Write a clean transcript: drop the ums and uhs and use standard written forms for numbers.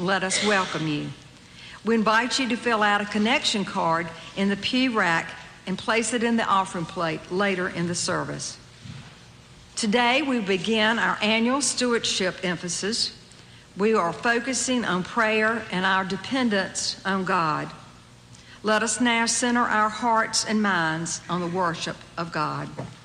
let us welcome you. We invite you to fill out a connection card in the pew rack and place it in the offering plate later in the service. Today, we begin our annual stewardship emphasis. We are focusing on prayer and our dependence on God. Let us now center our hearts and minds on the worship of God.